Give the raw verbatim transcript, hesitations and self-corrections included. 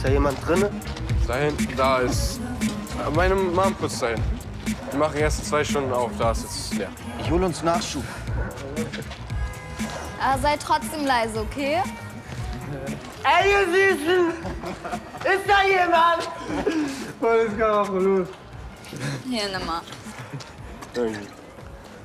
Ist da jemand drin? Da hinten, da ist. Meine Mom putzt da hin. Wir machen erst in zwei Stunden auf, da ist jetzt leer. Ich hol uns Nachschub. Aber seid trotzdem leise, okay? Ey, ihr Süßen! Ist da jemand? Was ist gerade los? Hier, nimm mal. Danke.